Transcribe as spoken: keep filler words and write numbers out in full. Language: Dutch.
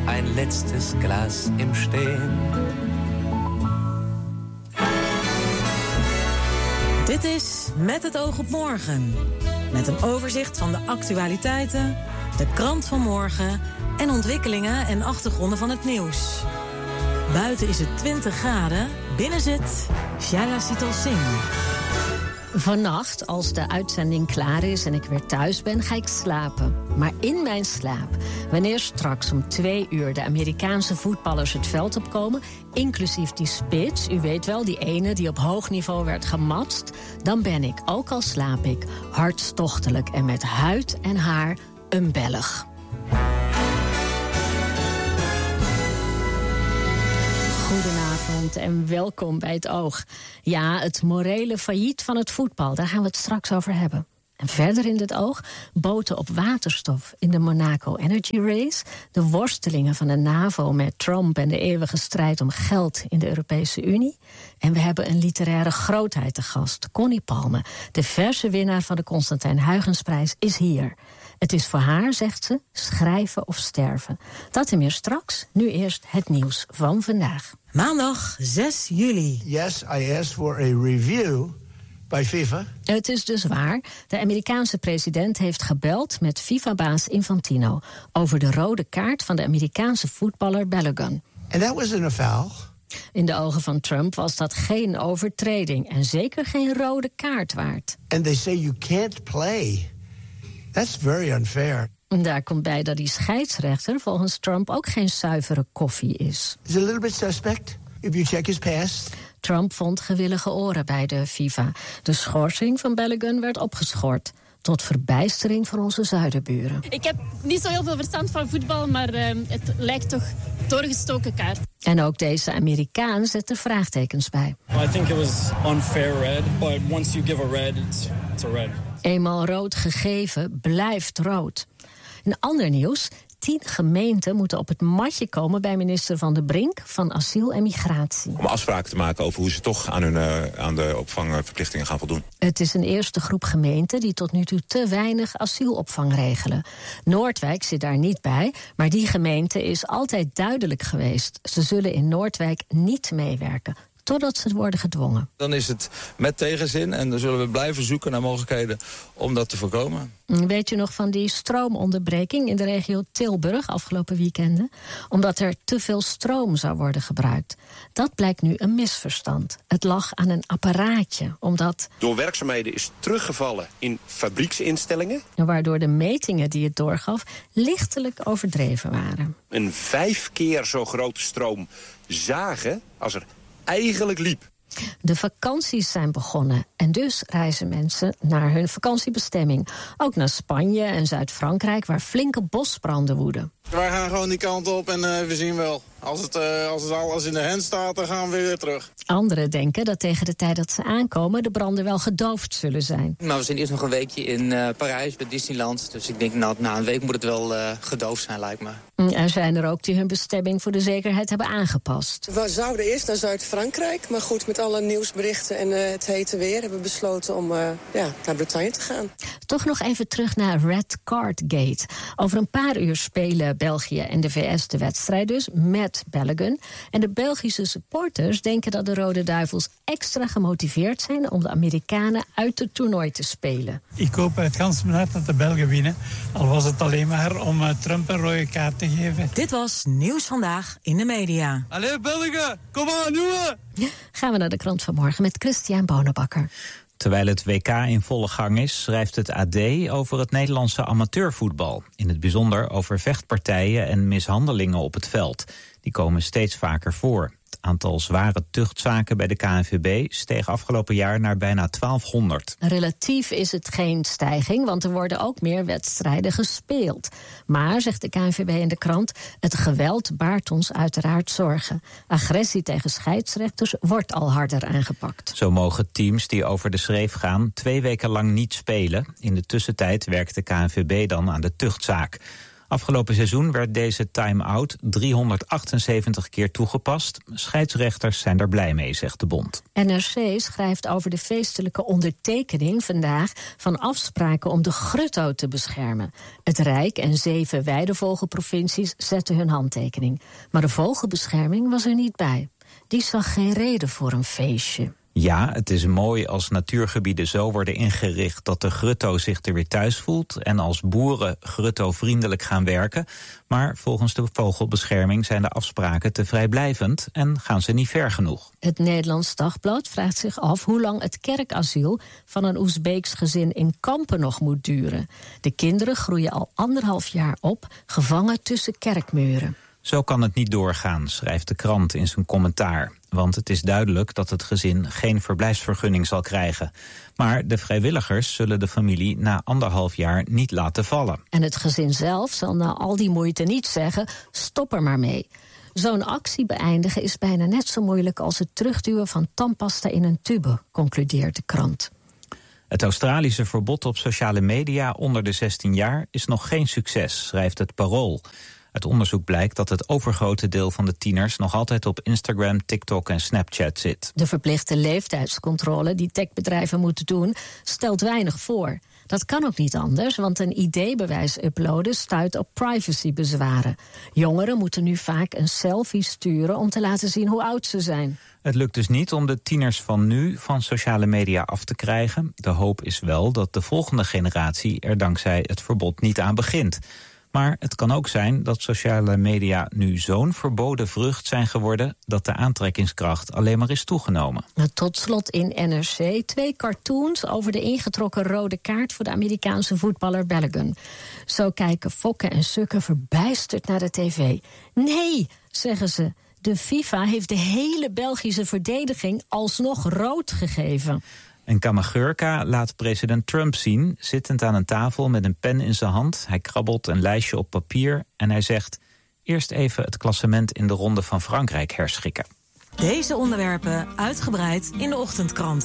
ein letztes Glas im Stehen. Dit is Met het oog op morgen. Met een overzicht van de actualiteiten, de krant van morgen en ontwikkelingen en achtergronden van het nieuws. Buiten is het twintig graden, binnen zit Shaila Sital Singh. Vannacht, als de uitzending klaar is en ik weer thuis ben, ga ik slapen. Maar in mijn slaap, wanneer straks om twee uur de Amerikaanse voetballers het veld opkomen, inclusief die spits, u weet wel, die ene die op hoog niveau werd gematst, dan ben ik, ook al slaap ik, hartstochtelijk en met huid en haar een Belg. Goedenavond en welkom bij het Oog. Ja, het morele failliet van het voetbal, daar gaan we het straks over hebben. En verder in het Oog, boten op waterstof in de Monaco Energy Race, de worstelingen van de NAVO met Trump en de eeuwige strijd om geld in de Europese Unie. En we hebben een literaire grootheid te gast. Connie Palme, de verse winnaar van de Constantijn Huygensprijs, is hier. Het is voor haar, zegt ze, schrijven of sterven. Dat en meer straks. Nu eerst het nieuws van vandaag. Maandag zes juli. Yes, I asked for a review by FIFA. Het is dus waar. De Amerikaanse president heeft gebeld met FIFA-baas Infantino over de rode kaart van de Amerikaanse voetballer Balogun. And that wasn't a foul. In de ogen van Trump was dat geen overtreding en zeker geen rode kaart waard. And they say you can't play. That's very unfair. Daar komt bij dat die scheidsrechter volgens Trump ook geen zuivere koffie is. It's a little bit suspect if you check his past. Trump vond gewillige oren bij de FIFA. De schorsing van Balogun werd opgeschort. Tot verbijstering van onze zuiderburen. Ik heb niet zo heel veel verstand van voetbal, maar uh, het lijkt toch doorgestoken kaart. En ook deze Amerikaan zet er vraagtekens bij. I think it was unfair red, but once you give a red, it's, it's a red. Eenmaal rood gegeven, blijft rood. In ander nieuws, tien gemeenten moeten op het matje komen bij minister Van der Brink van Asiel en Migratie. Om afspraken te maken over hoe ze toch aan, hun, uh, aan de opvangverplichtingen gaan voldoen. Het is een eerste groep gemeenten die tot nu toe te weinig asielopvang regelen. Noordwijk zit daar niet bij, maar die gemeente is altijd duidelijk geweest. Ze zullen in Noordwijk niet meewerken, totdat ze worden gedwongen. Dan is het met tegenzin en dan zullen we blijven zoeken naar mogelijkheden om dat te voorkomen. Weet je nog van die stroomonderbreking in de regio Tilburg afgelopen weekenden? Omdat er te veel stroom zou worden gebruikt. Dat blijkt nu een misverstand. Het lag aan een apparaatje, omdat door werkzaamheden is teruggevallen in fabrieksinstellingen. Waardoor de metingen die het doorgaf lichtelijk overdreven waren. Een vijf keer zo grote stroom zagen als er eigenlijk liep. De vakanties zijn begonnen en dus reizen mensen naar hun vakantiebestemming. Ook naar Spanje en Zuid-Frankrijk, waar flinke bosbranden woeden. Wij gaan gewoon die kant op en uh, we zien wel. Als het, uh, als het alles in de hand staat, dan gaan we weer terug. Anderen denken dat tegen de tijd dat ze aankomen de branden wel gedoofd zullen zijn. Nou, we zijn eerst nog een weekje in uh, Parijs bij Disneyland. Dus ik denk, nou, na een week moet het wel uh, gedoofd zijn, lijkt me. Er zijn er ook die hun bestemming voor de zekerheid hebben aangepast. We zouden eerst naar Zuid-Frankrijk, maar goed, met alle nieuwsberichten en uh, het hete weer hebben we besloten om uh, ja, naar Bretagne te gaan. Toch nog even terug naar Red Card Gate. Over een paar uur spelen België en de V S de wedstrijd dus met Balogun. En de Belgische supporters denken dat de Rode Duivels extra gemotiveerd zijn om de Amerikanen uit het toernooi te spelen. Ik hoop uit gans mijn hart dat de Belgen winnen. Al was het alleen maar om uh, Trump een rode kaart te geven. Dit was Nieuws Vandaag in de media. Allee Belgen, kom aan, jongen! Gaan we naar de krant van morgen met Christian Bonenbakker. Terwijl het W K in volle gang is, schrijft het A D over het Nederlandse amateurvoetbal. In het bijzonder over vechtpartijen en mishandelingen op het veld. Die komen steeds vaker voor. Het aantal zware tuchtzaken bij de K N V B steeg afgelopen jaar naar bijna twaalfhonderd. Relatief is het geen stijging, want er worden ook meer wedstrijden gespeeld. Maar, zegt de K N V B in de krant, het geweld baart ons uiteraard zorgen. Agressie tegen scheidsrechters wordt al harder aangepakt. Zo mogen teams die over de schreef gaan twee weken lang niet spelen. In de tussentijd werkt de K N V B dan aan de tuchtzaak. Afgelopen seizoen werd deze time-out driehonderdachtenzeventig keer toegepast. Scheidsrechters zijn er blij mee, zegt de bond. N R C schrijft over de feestelijke ondertekening vandaag van afspraken om de grutto te beschermen. Het Rijk en zeven weidevogelprovincies zetten hun handtekening. Maar de vogelbescherming was er niet bij. Die zag geen reden voor een feestje. Ja, het is mooi als natuurgebieden zo worden ingericht dat de grutto zich er weer thuis voelt en als boeren grutto-vriendelijk gaan werken. Maar volgens de vogelbescherming zijn de afspraken te vrijblijvend en gaan ze niet ver genoeg. Het Nederlands Dagblad vraagt zich af hoe lang het kerkasiel van een Oezbeeks gezin in Kampen nog moet duren. De kinderen groeien al anderhalf jaar op, gevangen tussen kerkmuren. Zo kan het niet doorgaan, schrijft de krant in zijn commentaar. Want het is duidelijk dat het gezin geen verblijfsvergunning zal krijgen. Maar de vrijwilligers zullen de familie na anderhalf jaar niet laten vallen. En het gezin zelf zal na al die moeite niet zeggen, stop er maar mee. Zo'n actie beëindigen is bijna net zo moeilijk als het terugduwen van tandpasta in een tube, concludeert de krant. Het Australische verbod op sociale media onder de zestien jaar is nog geen succes, schrijft het Parool. Uit onderzoek blijkt dat het overgrote deel van de tieners nog altijd op Instagram, TikTok en Snapchat zit. De verplichte leeftijdscontrole die techbedrijven moeten doen, stelt weinig voor. Dat kan ook niet anders, want een I D-bewijs uploaden stuit op privacybezwaren. Jongeren moeten nu vaak een selfie sturen om te laten zien hoe oud ze zijn. Het lukt dus niet om de tieners van nu van sociale media af te krijgen. De hoop is wel dat de volgende generatie er dankzij het verbod niet aan begint. Maar het kan ook zijn dat sociale media nu zo'n verboden vrucht zijn geworden dat de aantrekkingskracht alleen maar is toegenomen. Tot slot in N R C twee cartoons over de ingetrokken rode kaart voor de Amerikaanse voetballer Balogun. Zo kijken Fokke en Sukke verbijsterd naar de tv. Nee, zeggen ze, de FIFA heeft de hele Belgische verdediging alsnog rood gegeven. En Kamagurka laat president Trump zien, zittend aan een tafel met een pen in zijn hand. Hij krabbelt een lijstje op papier en hij zegt, eerst even het klassement in de Ronde van Frankrijk herschikken. Deze onderwerpen uitgebreid in de ochtendkranten.